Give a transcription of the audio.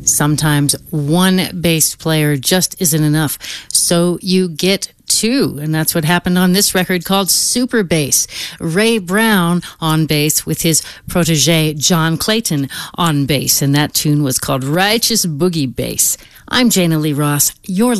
Sometimes one bass player just isn't enough, so you get two, and that's what happened on this record called Super Bass. Ray Brown on bass with his protege John Clayton on bass, and that tune was called Righteous Boogie Bass. I'm Jana Lee Ross. You're